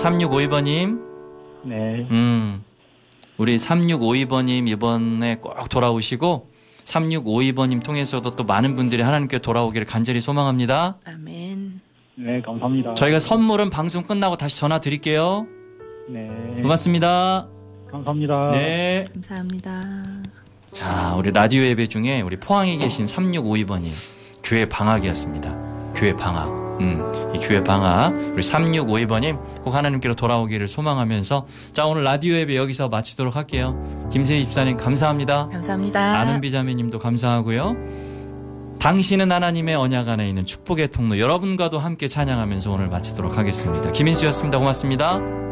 3652번님. 네. 우리 3652번님 이번에 꼭 돌아오시고 3652번님 통해서도 또 많은 분들이 하나님께 돌아오기를 간절히 소망합니다. 아멘. 네, 감사합니다. 저희가 선물은 방송 끝나고 다시 전화 드릴게요. 네. 고맙습니다. 감사합니다. 네. 감사합니다. 자, 우리 라디오 예배 중에 우리 포항에 계신 3652번님 교회 방학이었습니다. 교회 방학. 이 교회 방학 우리 3652번님 꼭 하나님께로 돌아오기를 소망하면서 자, 오늘 라디오 예배 여기서 마치도록 할게요. 김세희 집사님 감사합니다. 감사합니다. 아는비 자매님도 감사하고요. 당신은 하나님의 언약 안에 있는 축복의 통로, 여러분과도 함께 찬양하면서 오늘 마치도록 하겠습니다. 김인수였습니다. 고맙습니다.